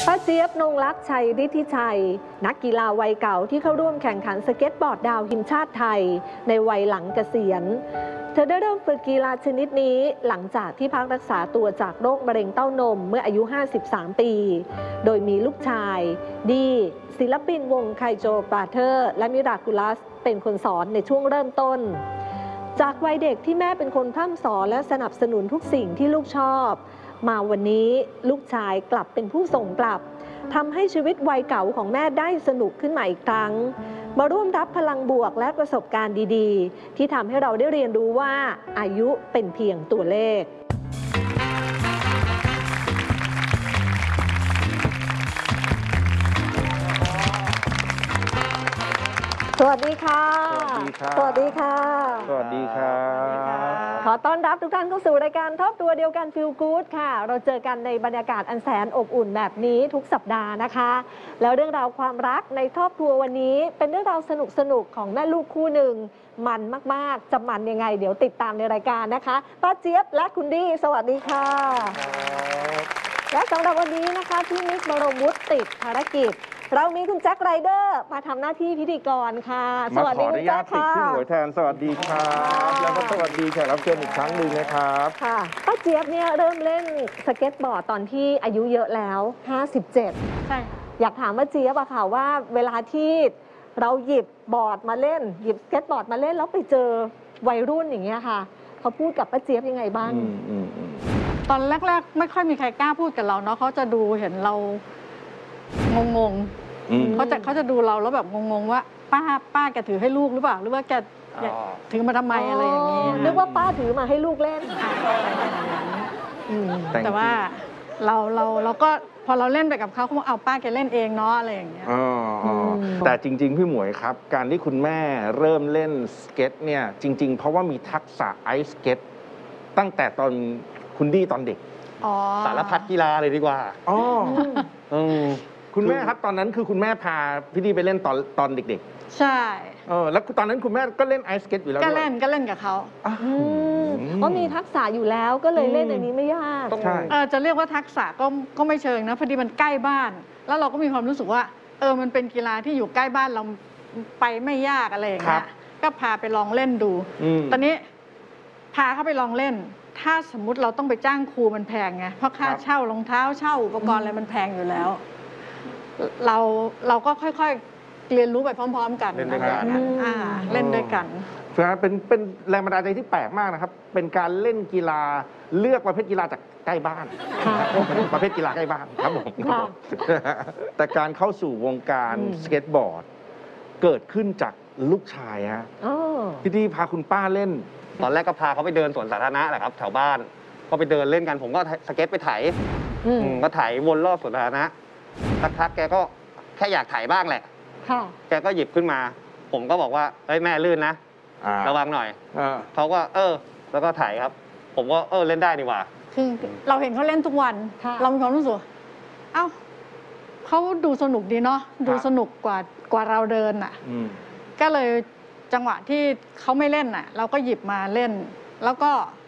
ป้าเจี๊ยบนงลักษณ์ชัยฤทธิชัยนักกีฬาวัยเก่าที่เข้าร่วมแข่งขันสเก็ตบอร์ดดาวทีมชาติไทยในวัยหลังเกษียณเธอได้เริ่มฝึกกีฬาชนิดนี้หลังจากที่พักรักษาตัวจากโรคมะเร็งเต้านมเมื่ออายุ 53 ปี โดยมีลูกชายดีศิลปินวงไคโจบราเธอร์และมิราคูลัสเป็นคนสอนในช่วงเริ่มต้นจากวัยเด็กที่แม่เป็นคนพร่ำสอนและสนับสนุนทุกสิ่งที่ลูกชอบมาวันนี้ลูกชายกลับเป็นผู้ส่งกลับทำให้ชีวิตวัยเก่าของแม่ได้สนุกขึ้นมาอีกครั้งมาร่วมรับพลังบวกและประสบการณ์ดีๆที่ทำให้เราได้เรียนรู้ว่าอายุเป็นเพียงตัวเลขสวัสดีค่ะสวัสดีค่ะสวัสดีครับขอต้อนรับทุกท่านเข้าสู่รายการครอบครัวเดียวกันฟีลกู๊ดค่ะเราเจอกันในบรรยากาศอันแสนอบอุ่นแบบนี้ทุกสัปดาห์นะคะแล้วเรื่องราวความรักในครอบครัววันนี้เป็นเรื่องราวสนุกของแม่ลูกคู่หนึ่งมันมากๆจะมันยังไงเดี๋ยวติดตามในรายการนะคะป้าเจี๊ยบและคุณดีสวัสดีค่ะและสำหรับวันนี้นะคะพี่มิกบรมวุฒิติดภารกิจเรามีคุณแจ็คไรเดอร์มาทำหน้าที่พิธีกรค่ะสวัสดีคุณแจ็คค่ะมาขออนุญาตติดขึ้นหัวแทนสวัสดีครับแล้วก็สวัสดีแขกรับเชิญอีกครั้งหนึ่งนะครับค่ะป้าเจี๊ยบเนี่ยเริ่มเล่นสเก็ตบอร์ดตอนที่อายุเยอะแล้ว57ใช่อยากถามป้าเจี๊ยบอะค่ะว่าเวลาที่เราหยิบบอร์ดมาเล่นหยิบสเก็ตบอร์ดมาเล่นแล้วไปเจอวัยรุ่นอย่างเงี้ยค่ะเขาพูดกับป้าเจี๊ยบยังไงบ้างตอนแรกๆไม่ค่อยมีใครกล้าพูดกับเราเนาะเขาจะดูเห็นเรางงเขาจะดูเราแล้วแบบงงว่าป้าแกถือให้ลูกหรือเปล่าหรือว่าแกถือมาทำไมอะไรอย่างนี้นึกว่าป้าถือมาให้ลูกเล่นแต่ว่าเราก็พอเราเล่นไปกับเขาเขาบอกเอาป้าแกเล่นเองเนาะอะไรอย่างเงี้ยแต่จริงๆพี่หมวยครับการที่คุณแม่เริ่มเล่นสเก็ตเนี่ยจริงๆเพราะว่ามีทักษะไอซ์สเก็ตตั้งแต่ตอนคุณดี้ตอนเด็กสารพัดกีฬาเลยดีกว่าคุณแม่ครับตอนนั้นคือคุณแม่พาพี่ดีไปเล่นตอนเด็กๆใช่แล้วตอนนั้นคุณแม่ก็เล่นไอซ์สเก็ตอยู่แล้วก็เล่นกับเขาเพราะมีทักษะอยู่แล้วก็เลยเล่นอันนี้ไม่ยากจะเรียกว่าทักษะก็ไม่เชิงนะพอดีมันใกล้บ้านแล้วเราก็มีความรู้สึกว่ามันเป็นกีฬาที่อยู่ใกล้บ้านเราไปไม่ยากอะไรอย่างเงี้ยก็พาไปลองเล่นดูตอนนี้พาเขาไปลองเล่นถ้าสมมุติเราต้องไปจ้างครูมันแพงไงเพราะค่าเช่ารองเท้าเช่าอุปกรณ์อะไรมันแพงอยู่แล้วเราก็ค่อยๆเรียนรู้ไปพร้อมๆกันเล่นด้วยกันเล่นด้วยกันเป็นแรงบันดาลใจที่แปลกมากนะครับเป็นการเล่นกีฬาเลือกประเภทกีฬาจากใกล้บ้านประเภทกีฬาใกล้บ้านครับผมแต่การเข้าสู่วงการสเก็ตบอร์ดเกิดขึ้นจากลูกชายฮะพี่ดีพาคุณป้าเล่นตอนแรกก็พาเขาไปเดินสวนสาธารณะแหละครับแถวบ้านก็ไปเดินเล่นกันผมก็สเก็ตไปไถก็ไถวนรอบสวนสาธารณะสักพักแกก็แค่อยากไถบ้างแหละแกก็หยิบขึ้นมาผมก็บอกว่าเฮ้ยแม่ลื่นนะระวังหน่อยเขาก็แล้วก็ไถครับผมก็เล่นได้ดีกว่าคือเราเห็นเขาเล่นทุกวันเรามีความรู้สึกเอ้าเขาดูสนุกดีเนาะดูสนุกกว่าเราเดินอ่ะก็เลยจังหวะที่เขาไม่เล่นอ่ะเราก็หยิบมาเล่นแล้วก็